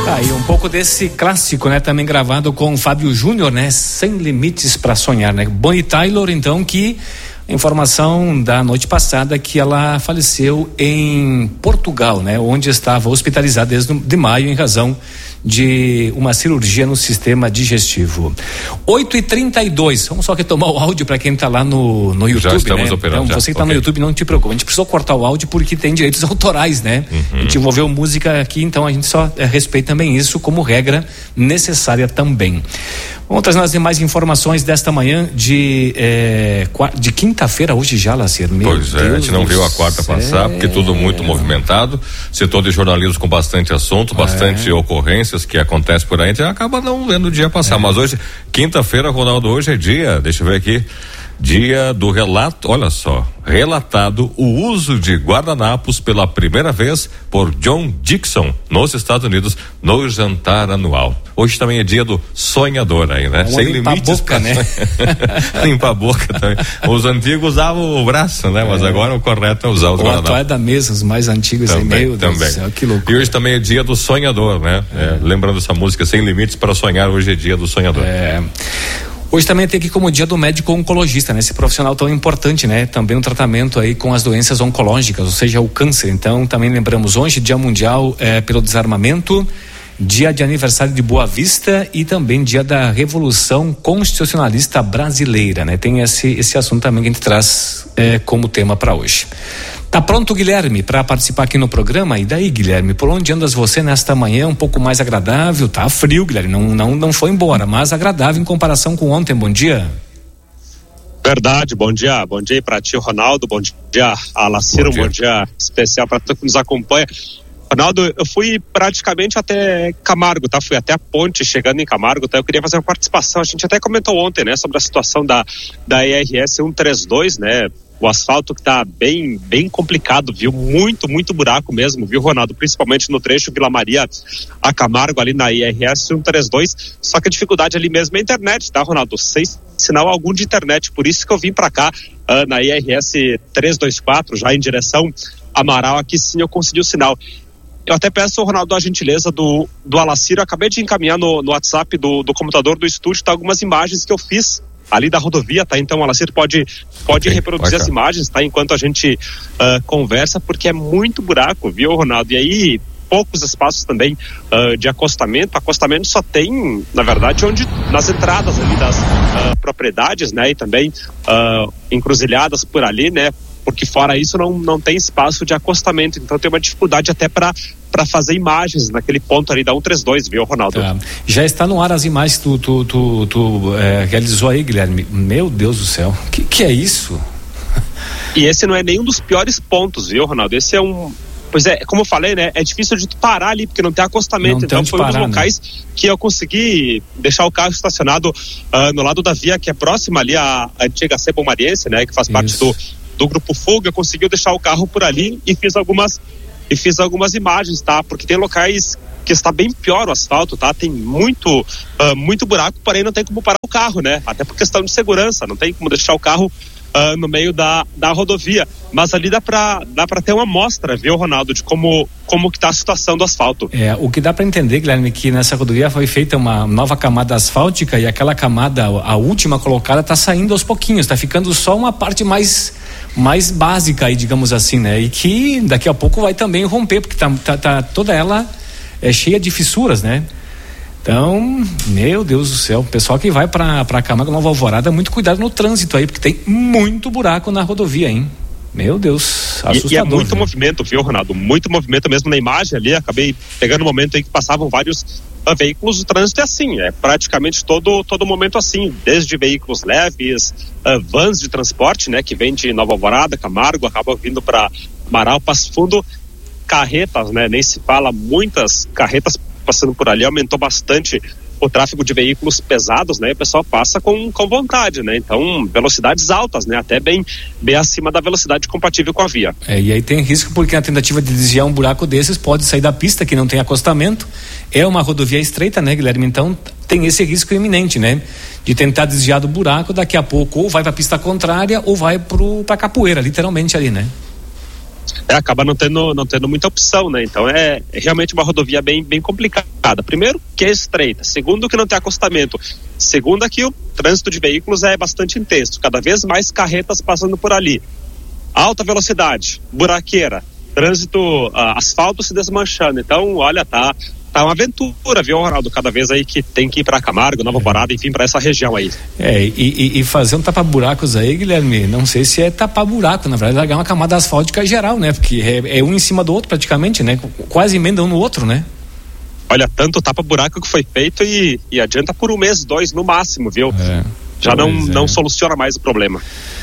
E um pouco desse clássico, né? Também gravado com o Fábio Júnior, né? Sem Limites para Sonhar, né? Bonnie Tyler, então, que informação da noite passada que ela faleceu em Portugal, né? Onde estava hospitalizada desde maio em razão de uma cirurgia no sistema digestivo. 8h32, vamos só retomar o áudio para quem está lá no YouTube, já estamos, né? Operando, então, você que está no YouTube, não te preocupe, a gente precisou cortar o áudio porque tem direitos autorais, né? A gente envolveu música aqui, então a gente só respeita também isso como regra necessária também. Vamos trazer as demais informações desta manhã de quinta-feira, hoje já, Lacer. Pois é, a gente não viu a quarta passar, porque tudo muito movimentado, setor de jornalismo com bastante assunto, bastante ocorrências que acontecem por aí, a gente acaba não vendo o dia passar, mas hoje, quinta-feira, Ronaldo, hoje é dia, deixa eu ver aqui, dia do relato, olha só, relatado o uso de guardanapos pela primeira vez por John Dixon nos Estados Unidos no jantar anual. Hoje também é dia do sonhador aí, né? Sem limites, boca, né? Limpa a boca também. Os antigos usavam o braço, né? Mas agora o correto é usar os guardanapos. O atual da mesa, os mais antigos também, aí, também. Céu, que loucura. E hoje também é dia do sonhador, né? Lembrando essa música, Sem Limites para Sonhar, hoje é dia do sonhador. Hoje também tem aqui como dia do médico oncologista, né? Esse profissional tão importante, né? Também um tratamento aí com as doenças oncológicas, ou seja, o câncer. Então, também lembramos hoje, dia mundial pelo desarmamento, dia de aniversário de Boa Vista e também dia da Revolução Constitucionalista Brasileira, né? Tem esse assunto também que a gente traz como tema para hoje. Tá pronto, Guilherme, para participar aqui no programa? E daí, Guilherme, por onde andas você nesta manhã? Um pouco mais agradável? Tá frio, Guilherme, não foi embora, mas agradável em comparação com ontem. Bom dia. Verdade, bom dia para ti, Ronaldo, bom dia a Laciro, bom dia especial para todo que nos acompanha. Ronaldo, eu fui praticamente até Camargo, tá? Fui até a ponte chegando em Camargo, tá? Eu queria fazer uma participação, a gente até comentou ontem, né? Sobre a situação da IRS 132, né? O asfalto que tá bem complicado, viu? Muito buraco mesmo, viu, Ronaldo? Principalmente no trecho Vila Maria a Camargo, ali na IRS 132. Só que a dificuldade ali mesmo é a internet, tá, Ronaldo? Sem sinal algum de internet. Por isso que eu vim pra cá, na IRS 324, já em direção a Amaral. Aqui sim eu consegui o sinal. Eu até peço, Ronaldo, a gentileza do Alacir. Eu acabei de encaminhar no WhatsApp do computador do estúdio, tá? Algumas imagens que eu fiz ali da rodovia, tá? Então o Alacir pode reproduzir as imagens, tá? Enquanto a gente conversa, porque é muito buraco, viu, Ronaldo? E aí, poucos espaços também de acostamento. Acostamento só tem, na verdade, nas entradas ali das propriedades, né? E também encruzilhadas por ali, né? Porque fora isso não tem espaço de acostamento, então tem uma dificuldade até para fazer imagens naquele ponto ali da 132, viu, Ronaldo? Já está no ar as imagens que tu realizou aí, Guilherme. Meu Deus do céu, que é isso? E esse não é nenhum dos piores pontos, viu, Ronaldo? Esse é pois é, como eu falei, né, é difícil de tu parar ali, porque não tem acostamento, então foi um dos locais, né, que eu consegui deixar o carro estacionado no lado da via, que é próxima ali à antiga C Bomariense, né, que faz parte do Grupo Fuga. Eu consegui deixar o carro por ali e fiz algumas imagens, tá? Porque tem locais que está bem pior o asfalto, tá? Tem muito buraco, porém não tem como parar o carro, né? Até por questão de segurança, não tem como deixar o carro no meio da rodovia. Mas ali dá pra ter uma amostra, viu, Ronaldo, de como que tá a situação do asfalto. O que dá para entender, Guilherme, que nessa rodovia foi feita uma nova camada asfáltica e aquela camada, a última colocada, tá saindo aos pouquinhos, tá ficando só uma parte mais básica aí, digamos assim, né? E que daqui a pouco vai também romper, porque tá toda ela cheia de fissuras, né? Então, meu Deus do céu, o pessoal que vai pra Camargo Nova Alvorada, muito cuidado no trânsito aí, porque tem muito buraco na rodovia, hein? Meu Deus, assustador. E é muito movimento, viu, Ronaldo? Muito movimento mesmo na imagem ali. Acabei pegando um momento aí que passavam vários veículos. O trânsito é assim, é praticamente todo momento assim, desde veículos leves, vans de transporte, né, que vem de Nova Alvorada, Camargo, acaba vindo para Amaral, Passo Fundo, carretas, né, nem se fala, muitas carretas passando por ali, aumentou bastante o tráfego de veículos pesados, né? O pessoal passa com vontade, né? Então, velocidades altas, né? Até bem acima da velocidade compatível com a via. E aí tem risco, porque a tentativa de desviar um buraco desses pode sair da pista, que não tem acostamento. É uma rodovia estreita, né, Guilherme? Então, tem esse risco iminente, né? De tentar desviar do buraco, daqui a pouco ou vai para a pista contrária ou vai para capoeira, literalmente ali, né? Acaba não tendo muita opção, né? Então é realmente uma rodovia bem complicada. Primeiro, que é estreita. Segundo, que não tem acostamento. Segundo, que o trânsito de veículos é bastante intenso. Cada vez mais carretas passando por ali. Alta velocidade, buraqueira, trânsito, asfalto se desmanchando. Então, olha, tá uma aventura, viu, Ronaldo? Cada vez aí que tem que ir para Camargo, Nova Alvorada, enfim, para essa região aí. E fazer um tapa-buracos aí, Guilherme, não sei se é tapar-buraco, na verdade, largar uma camada asfáltica geral, né? Porque é um em cima do outro praticamente, né? Quase emenda um no outro, né? Olha, tanto tapa-buraco que foi feito e adianta por 1 mês, 2 no máximo, viu? Já não soluciona mais o problema.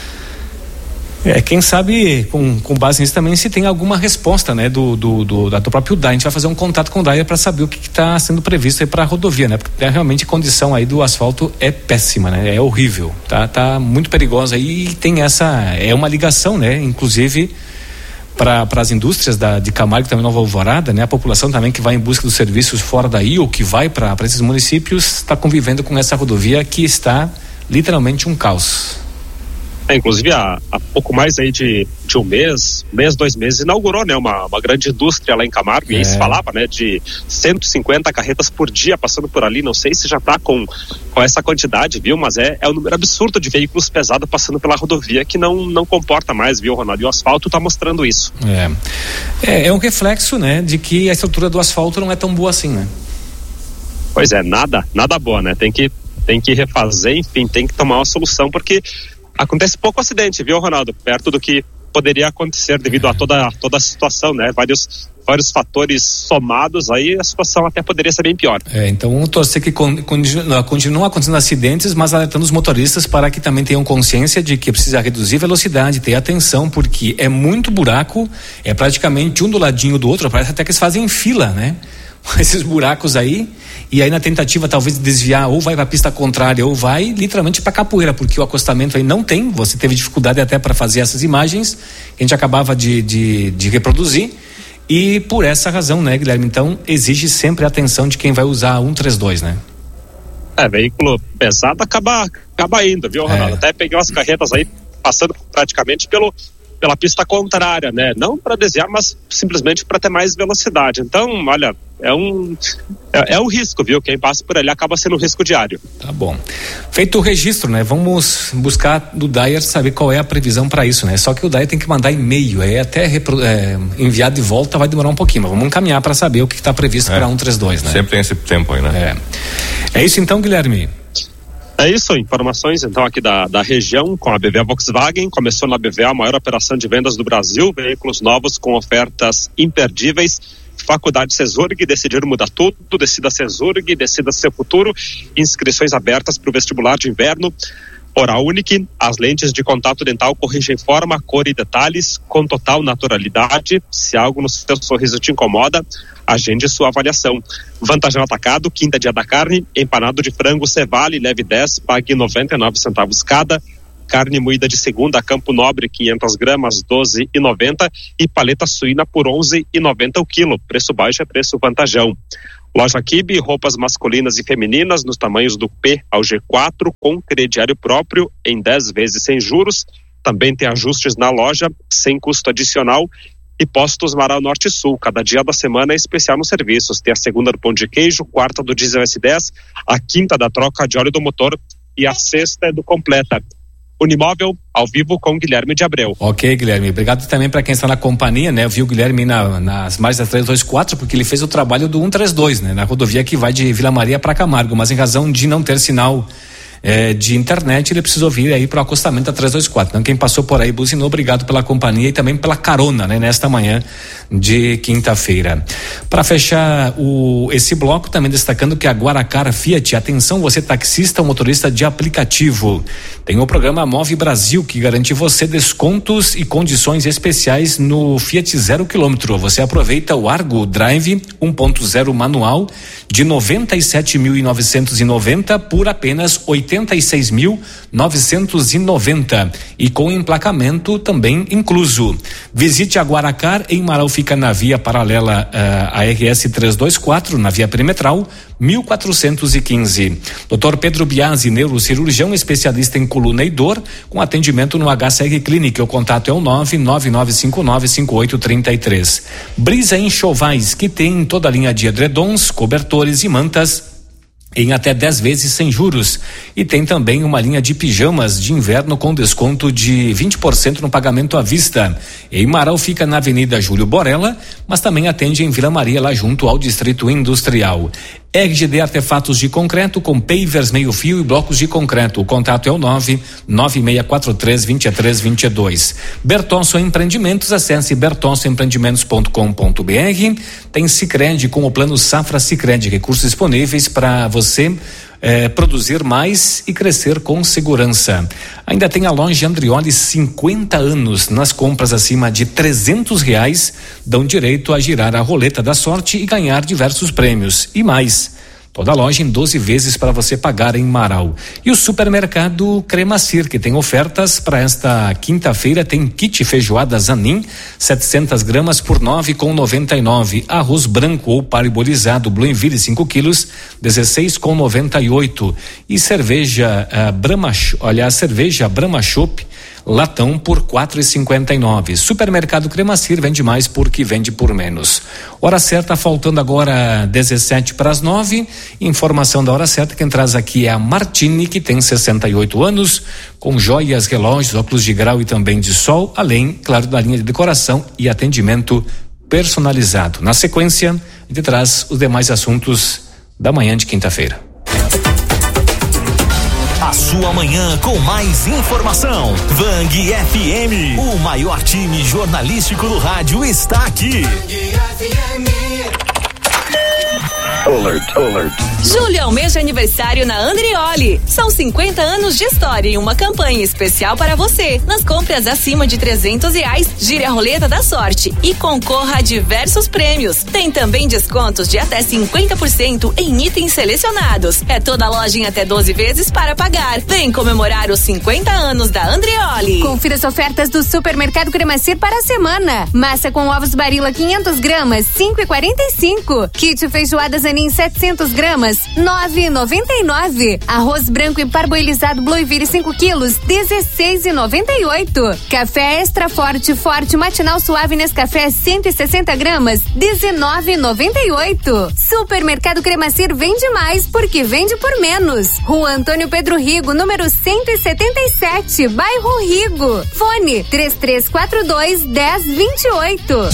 Quem sabe com base nisso também se tem alguma resposta, né, do próprio DAI. A gente vai fazer um contato com o DAI para saber o que está sendo previsto aí para a rodovia, né? Porque realmente a condição aí do asfalto é péssima, né? É horrível, tá muito perigosa e tem é uma ligação, né? Inclusive para as indústrias de Camargo, também Nova Alvorada, né? A população também que vai em busca dos serviços fora daí ou que vai para esses municípios está convivendo com essa rodovia que está literalmente um caos. Inclusive há pouco mais aí de 1 mês, 2 meses, inaugurou, né, uma grande indústria lá em Camargo, e aí se falava, né, de 150 carretas por dia passando por ali. Não sei se já está com essa quantidade, viu, mas é um número absurdo de veículos pesados passando pela rodovia que não comporta mais, viu, Ronaldo? E o asfalto está mostrando isso. É um reflexo, né, de que a estrutura do asfalto não é tão boa assim, né? Pois é, nada boa, né? Tem que refazer, enfim, tem que tomar uma solução, porque acontece pouco acidente, viu, Ronaldo? Perto do que poderia acontecer devido a toda a situação, né? Vários fatores somados, aí a situação até poderia ser bem pior. Então vamos torcer que continuam acontecendo acidentes, mas alertando os motoristas para que também tenham consciência de que precisa reduzir velocidade, ter atenção, porque é muito buraco, é praticamente um do ladinho do outro, parece até que eles fazem fila, né? Esses buracos aí, e aí na tentativa talvez de desviar, ou vai para a pista contrária ou vai literalmente para capoeira, porque o acostamento aí não tem. Você teve dificuldade até para fazer essas imagens que a gente acabava de reproduzir, e por essa razão, né, Guilherme, então exige sempre a atenção de quem vai usar a 132, né? Veículo pesado acaba indo, viu, Ronaldo? Até peguei umas carretas aí passando praticamente pela pista contrária, né? Não para desviar, mas simplesmente para ter mais velocidade. Então, olha, é um risco, viu? Quem passa por ali acaba sendo um risco diário. Tá bom. Feito o registro, né? Vamos buscar do DAIR saber qual é a previsão para isso, né? Só que o DAIR tem que mandar e-mail, até enviar de volta vai demorar um pouquinho, mas vamos encaminhar para saber o que está previsto para 132, né? Sempre tem esse tempo aí, né? É isso então, Guilherme. É isso, informações então aqui da região com a BVA Volkswagen. Começou na BVA a maior operação de vendas do Brasil, veículos novos com ofertas imperdíveis. Faculdade Cesurg, decidir muda tudo, decida Cesurg, decida seu futuro. Inscrições abertas para o vestibular de inverno. Oral Unique, as lentes de contato dental corrigem forma, cor e detalhes com total naturalidade. Se algo no seu sorriso te incomoda, agende sua avaliação. Vantagem Atacado, quinta dia da carne, empanado de frango Cevale, leve 10, pague 99 centavos cada. Carne moída de segunda, Campo Nobre, 500 gramas, 12,90, e paleta suína por 11,90 o quilo. Preço baixo é preço Vantajão. Loja Kibe, roupas masculinas e femininas nos tamanhos do P ao G4, com crediário próprio em 10 vezes sem juros. Também tem ajustes na loja, sem custo adicional. E Postos Marau Norte e Sul, cada dia da semana é especial nos serviços. Tem a segunda do pão de queijo, quarta do diesel S10, a quinta da troca de óleo do motor e a sexta é do completa. Unimóvel, ao vivo com Guilherme de Abreu. Ok, Guilherme, obrigado também para quem está na companhia, né? Eu vi o Guilherme nas margens da 324, porque ele fez o trabalho do 132, né? Na rodovia que vai de Vila Maria para Camargo, mas em razão de não ter sinal de internet, ele precisou vir aí para o acostamento da 324. Então quem passou por aí buzinou, obrigado pela companhia e também pela carona, né? Nesta manhã de quinta-feira. Para fechar esse bloco, também destacando que a Guaracar Fiat, atenção você taxista ou motorista de aplicativo, tem o programa Move Brasil, que garante você descontos e condições especiais no Fiat 0 km. Você aproveita o Argo Drive 1.0 manual de 97.990 por apenas 86.990 e com emplacamento também incluso. Visite a Guaracar em Marau, fica na via paralela a RS 324, na via perimetral 1415. Dr. Pedro Biasi, neurocirurgião especialista em coluna coluna e dor, com atendimento no HCR Clinic. O contato é o 999595833. Brisa Enxovais, que tem toda a linha de edredons, cobertores e mantas em até 10 vezes sem juros, e tem também uma linha de pijamas de inverno com desconto de 20% no pagamento à vista. Em Marau fica na Avenida Júlio Borella, mas também atende em Vila Maria, lá junto ao Distrito Industrial. RGD Artefatos de Concreto com pavers meio fio e blocos de concreto. O contato é o 99643-2322. Bertonso Empreendimentos, acesse bertonsoempreendimentos.com.br. Tem Sicredi com o plano Safra Sicredi, recursos disponíveis para você produzir mais e crescer com segurança. Ainda tem a loja Andrioli, 50 anos. Nas compras acima de R$300 dão direito a girar a roleta da sorte e ganhar diversos prêmios e mais. Toda a loja em 12 vezes para você pagar em Marau. E o supermercado Cremacir, que tem ofertas para esta quinta-feira, tem kit feijoada Zanin, 700 gramas por R$9,99. Arroz branco ou parbolizado Bluenville 5 quilos, R$16,98. E cerveja cerveja Brahma Chopp latão por R$4,59. Supermercado Cremacir vende mais porque vende por menos. Hora certa, faltando agora 7:17. Informação da hora certa, quem traz aqui é a Martini, que tem 68 anos, com joias, relógios, óculos de grau e também de sol, além, claro, da linha de decoração e atendimento personalizado. Na sequência, a gente traz os demais assuntos da manhã de quinta-feira. A sua manhã com mais informação. Vang FM, o maior time jornalístico do rádio, está aqui. Alert. Julho é o mês de aniversário na Andrioli. São 50 anos de história e uma campanha especial para você. Nas compras acima de R$300, gire a roleta da sorte e concorra a diversos prêmios. Tem também descontos de até 50% em itens selecionados. É toda loja em até 12 vezes para pagar. Vem comemorar os 50 anos da Andrioli. Confira as ofertas do Supermercado Cremacir para a semana. Massa com ovos Barilla 500 gramas, R$5,45. Kit feijoada Zanin 700 gramas, R$9,99. Arroz branco e parboilizado Blueville 5 quilos, R$16,98. Café extra forte matinal suave Nescafé 160 gramas, R$19,98. Supermercado Cremacir vende mais porque vende por menos. Rua Antônio Pedro Rigo, número 177, bairro Rigo. Fone 3342-1028.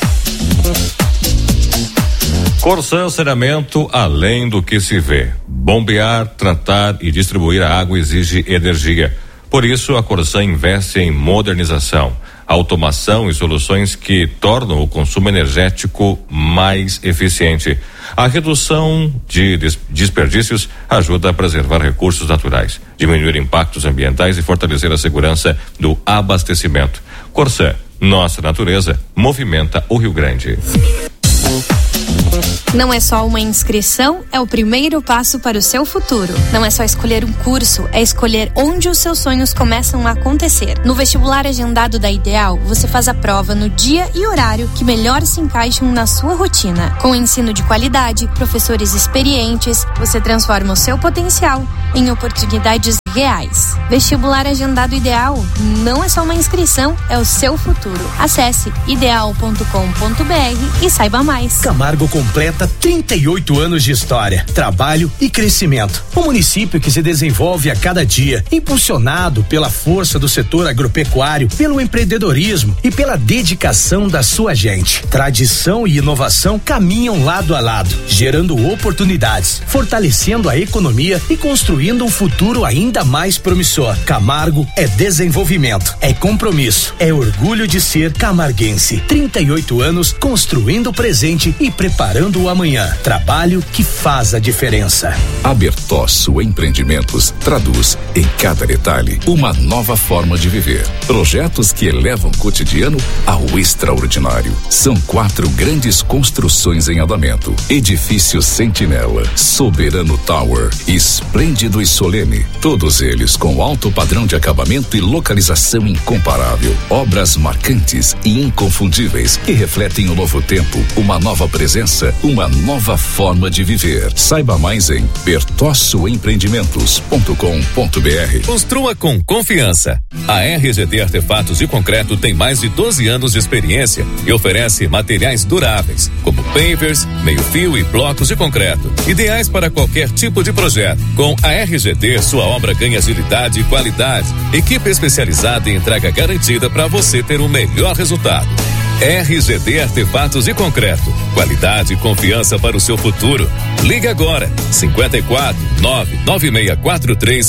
Corsan Saneamento, além do que se vê. Bombear, tratar e distribuir a água exige energia. Por isso, a Corsan investe em modernização, automação e soluções que tornam o consumo energético mais eficiente. A redução de desperdícios ajuda a preservar recursos naturais, diminuir impactos ambientais e fortalecer a segurança do abastecimento. Corsan, nossa natureza, movimenta o Rio Grande. Não é só uma inscrição, é o primeiro passo para o seu futuro. Não é só escolher um curso, é escolher onde os seus sonhos começam a acontecer. No vestibular agendado da Ideal, você faz a prova no dia e horário que melhor se encaixam na sua rotina. Com ensino de qualidade, professores experientes, você transforma o seu potencial em oportunidades reais. Vestibular agendado Ideal não é só uma inscrição, é o seu futuro. Acesse ideal.com.br e saiba mais. Camargo completa 38 anos de história, trabalho e crescimento. Um município que se desenvolve a cada dia, impulsionado pela força do setor agropecuário, pelo empreendedorismo e pela dedicação da sua gente. Tradição e inovação caminham lado a lado, gerando oportunidades, fortalecendo a economia e construindo um futuro ainda mais promissor. Camargo é desenvolvimento, é compromisso, é orgulho de ser camarguense. 38 anos construindo o presente e preparando o amanhã. Trabalho que faz a diferença. A Bertosso Empreendimentos traduz em cada detalhe uma nova forma de viver. Projetos que elevam o cotidiano ao extraordinário. São 4 grandes construções em andamento. Edifício Sentinela, Soberano Tower, Esplêndido e Solene. Todos Todos eles com alto padrão de acabamento e localização incomparável. Obras marcantes e inconfundíveis que refletem o novo tempo, uma nova presença, uma nova forma de viver. Saiba mais em bertossoempreendimentos.com.br. Construa com confiança. A RGD Artefatos de Concreto tem mais de 12 anos de experiência e oferece materiais duráveis, como pavers, meio-fio e blocos de concreto, ideais para qualquer tipo de projeto. Com a RGD, sua obra ganha agilidade e qualidade. Equipe especializada em entrega garantida para você ter o melhor resultado. RGD Artefatos de Concreto. Qualidade e confiança para o seu futuro. Ligue agora. 54 99643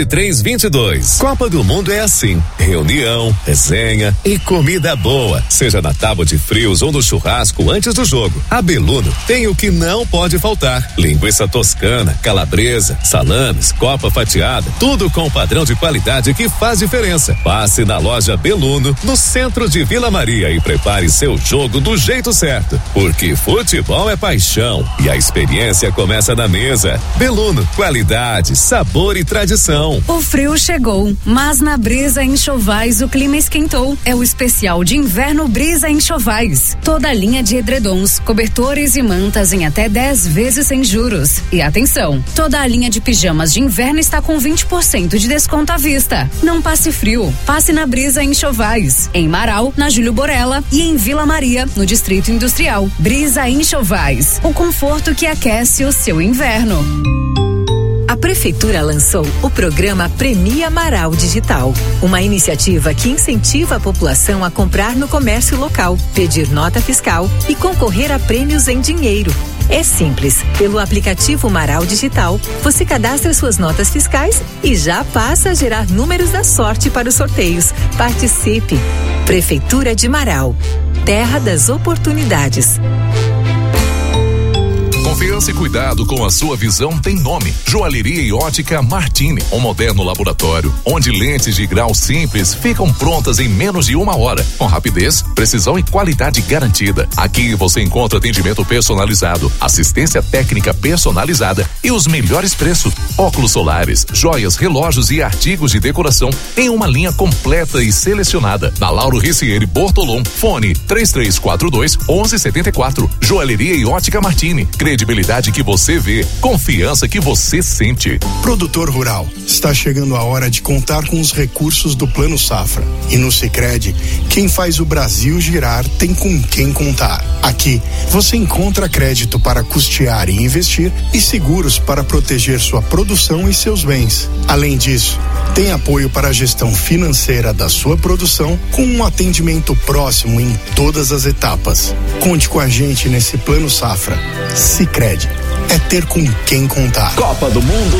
2322. Copa do Mundo é assim: reunião, resenha e comida boa. Seja na tábua de frios ou no churrasco antes do jogo. A Beluno tem o que não pode faltar: linguiça toscana, calabresa, salames, copa fatiada, tudo com o padrão de qualidade que faz diferença. Passe na loja Beluno, no centro de Vila Maria, e prepare seu jogo do jeito certo, porque futebol é paixão e a experiência começa na mesa. Beluno, qualidade, sabor e tradição. O frio chegou, mas na Brisa Enxovais o clima esquentou. É o especial de inverno Brisa Enxovais. Toda a linha de edredons, cobertores e mantas em até 10 vezes sem juros. E atenção, toda a linha de pijamas de inverno está com 20% de desconto à vista. Não passe frio, passe na Brisa Enxovais. Em Marau, na Júlio Borella e em Vila Maria, no Distrito Industrial. Brisa Enxovais, o conforto que aquece o seu inverno. A Prefeitura lançou o programa Premia Marau Digital, uma iniciativa que incentiva a população a comprar no comércio local, pedir nota fiscal e concorrer a prêmios em dinheiro. É simples. Pelo aplicativo Marau Digital, você cadastra suas notas fiscais e já passa a gerar números da sorte para os sorteios. Participe! Prefeitura de Marau, terra das oportunidades. Confiança e cuidado com a sua visão tem nome. Joalheria e Ótica Martini, um moderno laboratório onde lentes de grau simples ficam prontas em menos de 1 hora, com rapidez, precisão e qualidade garantida. Aqui você encontra atendimento personalizado, assistência técnica personalizada e os melhores preços. Óculos solares, joias, relógios e artigos de decoração em uma linha completa e selecionada. Na Lauro Ricieri Bortolom, fone 3342-1174. Joalheria e Ótica Martini. Credibilidade que você vê, confiança que você sente. Produtor rural, está chegando a hora de contar com os recursos do Plano Safra. E no Sicredi, quem faz o Brasil girar tem com quem contar. Aqui, você encontra crédito para custear e investir e seguros para proteger sua produção e seus bens. Além disso, tem apoio para a gestão financeira da sua produção com um atendimento próximo em todas as etapas. Conte com a gente nesse Plano Safra. Sicredi, é ter com quem contar. Copa do Mundo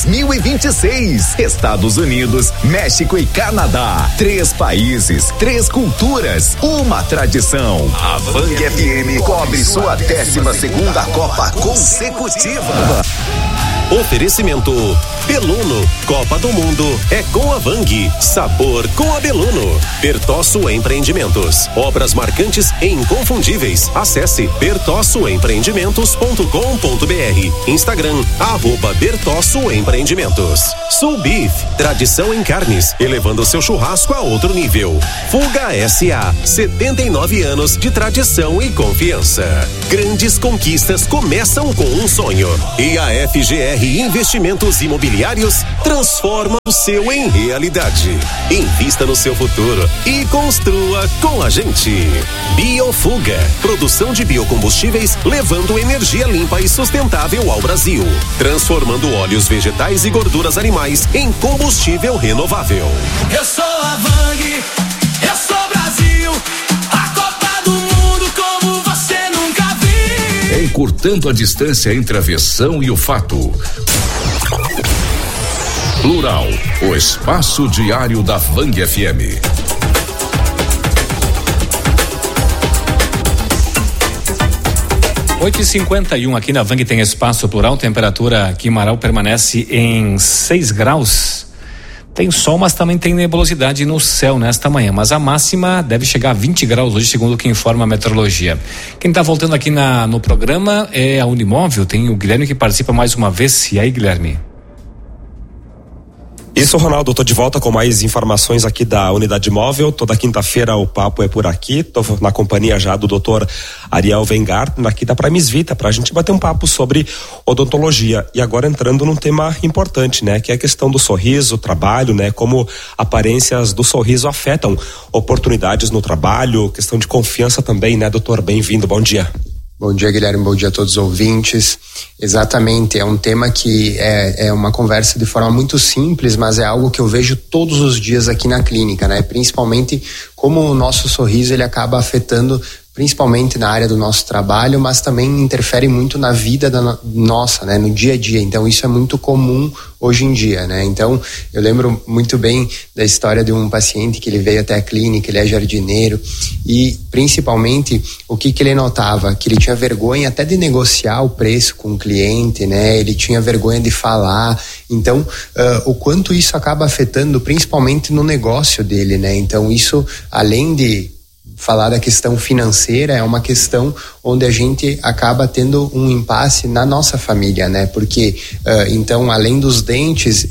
2026. Estados Unidos, México e Canadá. 3 países, 3 culturas, uma tradição. A Vang FM cobre sua 12ª Copa consecutiva. Oferecimento Beluno, Copa do Mundo é com a Vang, sabor com a Beluno. Bertosso Empreendimentos, obras marcantes e inconfundíveis. Acesse bertossoempreendimentos.com.br. Instagram @Bertosso Empreendimentos. Soul Beef, tradição em carnes, elevando seu churrasco a outro nível. Fuga SA, 79 anos de tradição e confiança. Grandes conquistas começam com um sonho. E a FGR Investimentos Imobiliários transforma o seu em realidade. Invista no seu futuro e construa com a gente. Biofuga, produção de biocombustíveis levando energia limpa e sustentável ao Brasil, transformando óleos vegetais e gorduras animais em combustível renovável. Eu sou a Vang, eu sou Brasil, a Copa do Mundo como você nunca viu. Encurtando a distância entre a versão e o fato. Plural, o espaço diário da Vang FM. Oito e 51 aqui na Vang tem espaço plural, temperatura aqui em Marau permanece em 6 graus. Tem sol, mas também tem nebulosidade no céu nesta manhã, mas a máxima deve chegar a 20 graus hoje, segundo o que informa a meteorologia. Quem está voltando aqui no programa é a Unimóvel, tem o Guilherme que participa mais uma vez. E aí, Guilherme? Isso, Ronaldo, eu tô de volta com mais informações aqui da Unidade Móvel. Toda quinta-feira o papo é por aqui. Tô na companhia já do Dr. Ariel Weingarten, aqui da Primes Vita, pra gente bater um papo sobre odontologia. E agora entrando num tema importante, né? Que é a questão do sorriso, trabalho, né? Como aparências do sorriso afetam oportunidades no trabalho, questão de confiança também, né, doutor? Bem-vindo, bom dia. Bom dia, Guilherme, bom dia a todos os ouvintes. Exatamente, é um tema que é uma conversa de forma muito simples, mas é algo que eu vejo todos os dias aqui na clínica, né? Principalmente como o nosso sorriso ele acaba afetando principalmente na área do nosso trabalho, mas também interfere muito na vida nossa, né, no dia a dia. Então isso é muito comum hoje em dia, né? Então eu lembro muito bem da história de um paciente que ele veio até a clínica, ele é jardineiro e principalmente o que ele notava, que ele tinha vergonha até de negociar o preço com o cliente, né? Ele tinha vergonha de falar. Então o quanto isso acaba afetando principalmente no negócio dele, né? Então isso, além de falar da questão financeira, é uma questão onde a gente acaba tendo um impasse na nossa família, né? Porque, então, além dos dentes,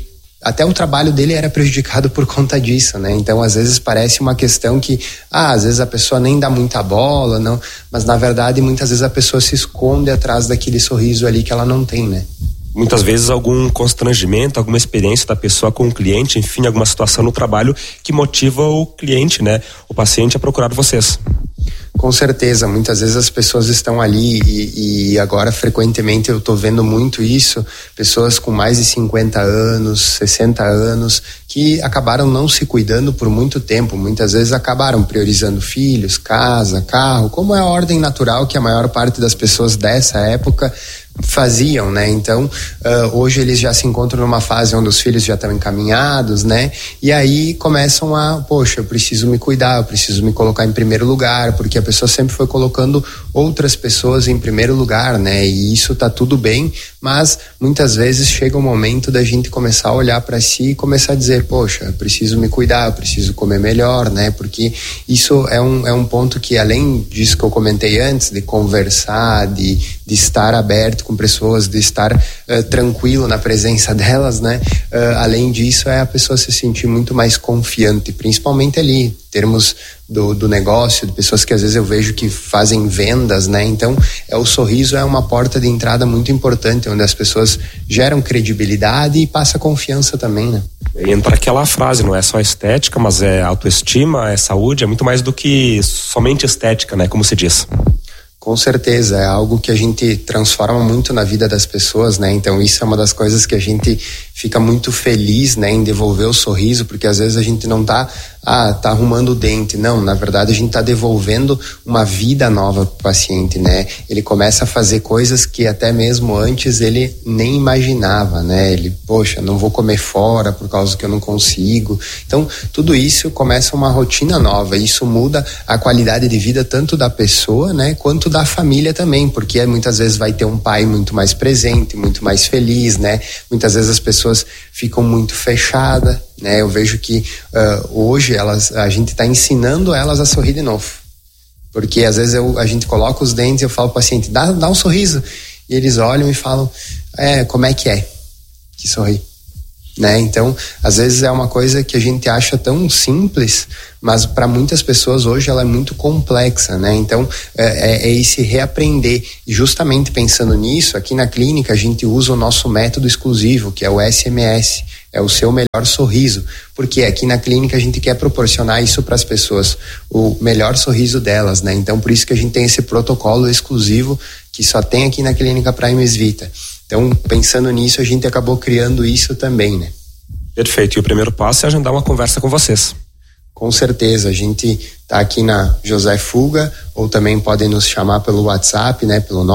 até o trabalho dele era prejudicado por conta disso, né? Então, às vezes parece uma questão que, às vezes a pessoa nem dá muita bola, não, mas na verdade, muitas vezes a pessoa se esconde atrás daquele sorriso ali que ela não tem, né? Muitas vezes algum constrangimento, alguma experiência da pessoa com o cliente, enfim, alguma situação no trabalho que motiva o cliente, né, o paciente a procurar vocês. Com certeza, muitas vezes as pessoas estão ali e agora frequentemente eu estou vendo muito isso, pessoas com mais de 50 anos, 60 anos, que acabaram não se cuidando por muito tempo, muitas vezes acabaram priorizando filhos, casa, carro, como é a ordem natural que a maior parte das pessoas dessa época faziam, né? Então, hoje eles já se encontram numa fase onde os filhos já estão encaminhados, né? E aí começam poxa, eu preciso me cuidar, eu preciso me colocar em primeiro lugar, porque a pessoa sempre foi colocando outras pessoas em primeiro lugar, né? E isso tá tudo bem, mas muitas vezes chega o momento da gente começar a olhar para si e começar a dizer, poxa, eu preciso me cuidar, eu preciso comer melhor, né? Porque isso é um ponto que, além disso que eu comentei antes, de conversar, de estar aberto com pessoas, de estar tranquilo na presença delas, né? Além disso, é a pessoa se sentir muito mais confiante, principalmente ali, em termos do negócio, de pessoas que às vezes eu vejo que fazem vendas, né? Então, o sorriso é uma porta de entrada muito importante, onde as pessoas geram credibilidade e passa confiança também, né? Entra aquela frase, não é só estética, mas é autoestima, é saúde, é muito mais do que somente estética, né? Como se diz. Com certeza, é algo que a gente transforma muito na vida das pessoas, né? Então isso é uma das coisas que a gente fica muito feliz, né, em devolver o sorriso, porque às vezes a gente não tá arrumando o dente, não, na verdade a gente tá devolvendo uma vida nova pro paciente, né? Ele começa a fazer coisas que até mesmo antes ele nem imaginava, né? Ele, poxa, não vou comer fora por causa que eu não consigo. Então, tudo isso começa uma rotina nova, isso muda a qualidade de vida tanto da pessoa, né, quanto da família também, porque muitas vezes vai ter um pai muito mais presente, muito mais feliz, né? Muitas vezes as pessoas ficam muito fechadas, né? Eu vejo que hoje a gente está ensinando elas a sorrir de novo, porque às vezes a gente coloca os dentes e eu falo pro paciente, dá um sorriso, e eles olham e falam, como é que sorri, né? Então, às vezes é uma coisa que a gente acha tão simples, mas para muitas pessoas hoje ela é muito complexa, né? Então, é esse reaprender. E justamente pensando nisso, aqui na clínica a gente usa o nosso método exclusivo, que é o SMS, é o seu melhor sorriso, porque aqui na clínica a gente quer proporcionar isso para as pessoas, o melhor sorriso delas, né? Então, por isso que a gente tem esse protocolo exclusivo que só tem aqui na clínica Primes Vita. Então, pensando nisso, a gente acabou criando isso também, né? Perfeito. E o primeiro passo é agendar uma conversa com vocês. Com certeza. A gente tá aqui na José Fuga, ou também podem nos chamar pelo WhatsApp, né? Pelo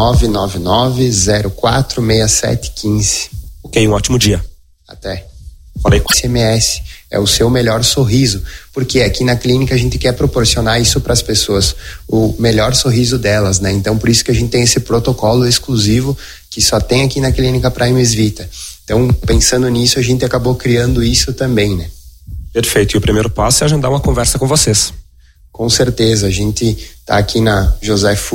999-046715. Ok, um ótimo dia. Até. Falei com SMS. É o seu melhor sorriso, porque aqui na clínica a gente quer proporcionar isso para as pessoas, o melhor sorriso delas, né? Então, por isso que a gente tem esse protocolo exclusivo que só tem aqui na clínica Primes Vita. Então, pensando nisso, a gente acabou criando isso também, né? Perfeito. E o primeiro passo é agendar uma conversa com vocês. Com certeza. A gente tá aqui na José Fuga.